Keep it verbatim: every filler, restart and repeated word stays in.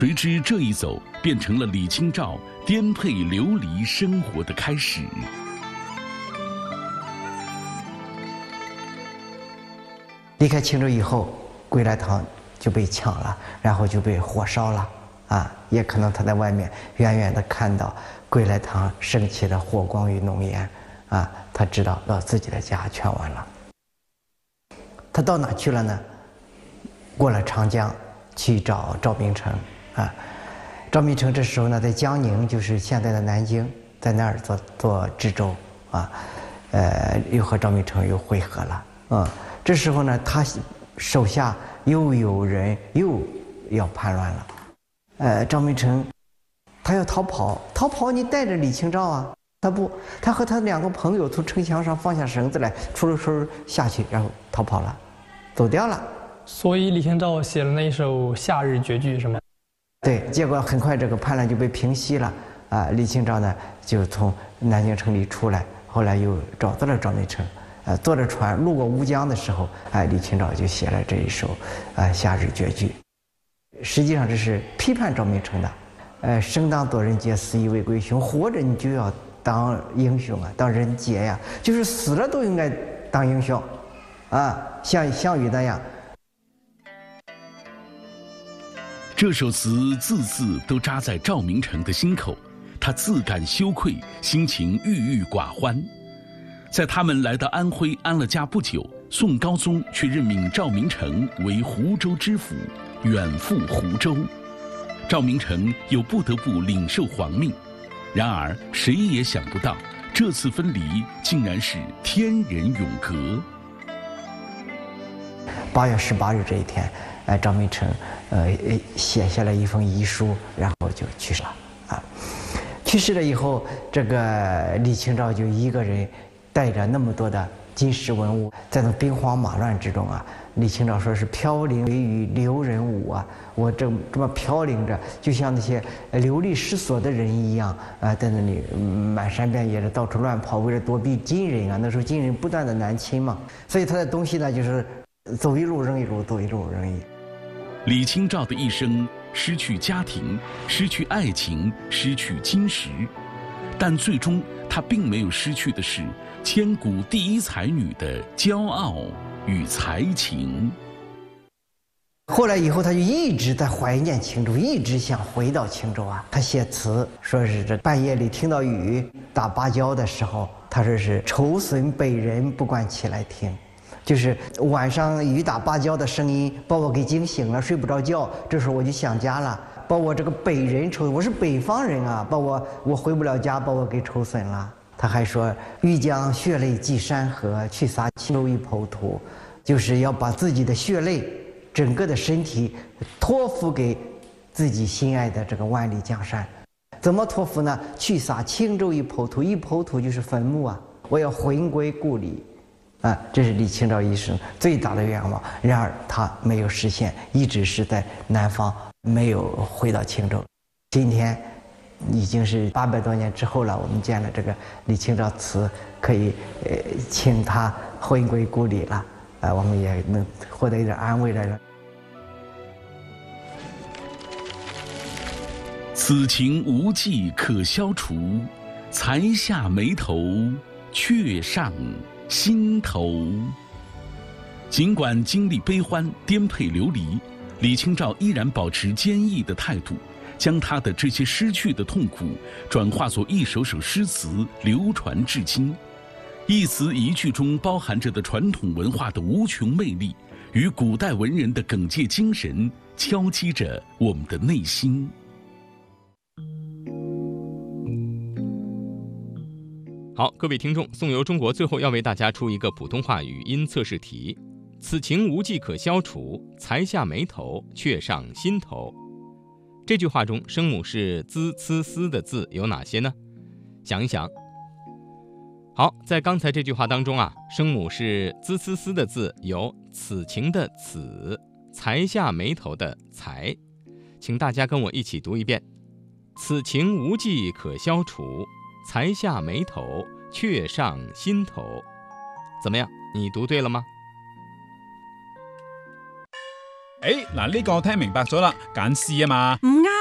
谁知这一走，变成了李清照颠沛流离生活的开始。 离开青州以后，归来堂就被抢了，然后就被火烧了。啊，也可能他在外面远远地看到归来堂升起的火光与浓烟，啊，他知道到自己的家全完了。他到哪去了呢？过了长江去找赵明诚。啊，赵明诚这时候呢，在江宁，就是现在的南京，在那儿做做知州啊，呃，又和赵明诚又会合了。嗯，这时候呢，他手下又有人又要叛乱了。呃，赵明诚他要逃跑，逃跑你带着李清照啊，他不，他和他两个朋友从城墙上放下绳子来，出了声下去，然后逃跑了，走掉了。 所以李清照写了那一首《夏日绝句》，是吗？ 对，结果很快这个叛乱就被平息了啊！李清照呢就从南京城里出来，后来又找到了赵明诚，呃，坐着船路过乌江的时候，哎，李清照就写了这一首啊《夏日绝句》。实际上这是批判赵明诚的，呃，生当作人杰，死亦为归雄。活着你就要当英雄啊，当人杰呀，就是死了都应该当英雄，啊，像项羽那样。 这首词字字都扎在赵明诚的心口，他自感羞愧，心情郁郁寡欢。在他们来到安徽安了家不久，宋高宗却任命赵明诚为湖州知府，远赴湖州。赵明诚又不得不领受皇命。然而谁也想不到，这次分离竟然是天人永隔。 八月十八日这一天，哎，赵明诚呃写下了一封遗书，然后就去世了啊。去世了以后，这个李清照就一个人带着那么多的金石文物，在那兵荒马乱之中啊，李清照说是飘零随雨留人舞啊，我这这么飘零着，就像那些流离失所的人一样啊，在那里满山遍野的到处乱跑，为了躲避金人啊。那时候金人不断的南侵嘛，所以他的东西呢就是走一路扔一路，走一路扔一路。 李清照的一生失去家庭，失去爱情，失去金石，但最终她并没有失去的是千古第一才女的骄傲与才情。 后来以后，他就一直在怀念青州，一直想回到青州啊。他写词说是这半夜里听到雨打芭蕉的时候，他说是愁损北人不惯起来听。就是晚上雨打芭蕉的声音把我给惊醒了，睡不着觉。这时候我就想家了，把我这个北人愁，我是北方人啊，把我我回不了家，把我给愁损了。他还说欲将血泪寄山河，去洒青州一抔土，就是要把自己的血泪，整个的身体托付给自己心爱的这个万里江山。怎么托付呢？去洒青州一抔土，一抔土就是坟墓啊，我要魂归故里。啊，这是李清照一生最大的愿望，然而他没有实现，一直是在南方，没有回到青州。今天已经是八百多年之后了，我们见了这个李清照词，可以呃请他魂归故里了，啊，我们也能获得一点安慰了。 此情无计可消除，才下眉头，却上心头。尽管经历悲欢，颠沛流离，李清照依然保持坚毅的态度，将她的这些失去的痛苦转化作一首首诗词，流传至今。一词一句中包含着的传统文化的无穷魅力，与古代文人的耿介精神敲击着我们的内心。 好，各位听众，颂游中国最后要为大家出一个普通话语音测试题。此情无计可消除，才下眉头，却上心头。这句话中声母是滋、呲、丝的字有哪些呢？想一想。好，在刚才这句话当中啊，声母是滋、呲、丝的字有此情的此，才下眉头的才。请大家跟我一起读一遍：此情无计可消除，才下眉头，却上心头。怎么样，你读对了吗？ 誒，嗱呢個我聽明白咗啦，揀 C 啊嘛。 唔啱。